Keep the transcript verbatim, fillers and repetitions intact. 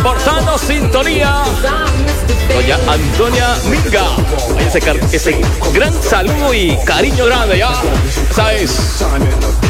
reportando sintonía. Doña Antonia Minga. Ese, ese gran saludo y cariño grande, ya sabes.